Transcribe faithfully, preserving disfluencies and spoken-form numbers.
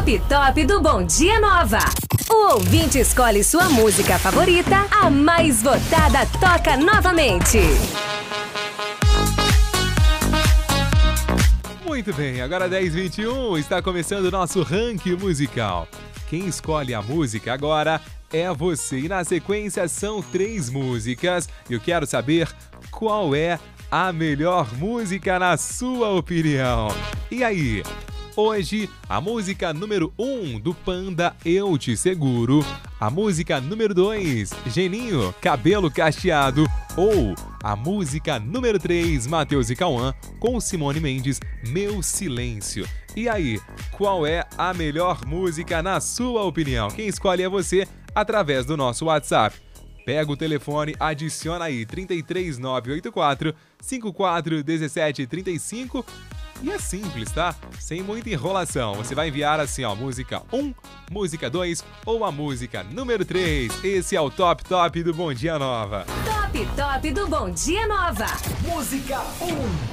Top Top do Bom Dia Nova. O ouvinte escolhe sua música favorita, a mais votada toca novamente. Muito bem, agora dez e vinte e um, está começando o nosso ranking musical. Quem escolhe a música agora é você. E na sequência são três músicas. Eu quero saber qual é a melhor música na sua opinião. E aí? Hoje, a música número um do Panda, Eu Te Seguro. A música número dois, Geninho, Cabelo Cacheado. Ou a música número três, Matheus e Cauã, com Simone Mendes, Meu Silêncio. E aí, qual é a melhor música na sua opinião? Quem escolhe é você através do nosso WhatsApp. Pega o telefone, adiciona aí trinta e três nove oito quatro cinco quatro um sete três cinco. E é simples, tá? Sem muita enrolação. Você vai enviar assim, ó, música um, música dois ou a música número três. Esse é o Top Top do Bom Dia Nova. Top Top do Bom Dia Nova. Música um.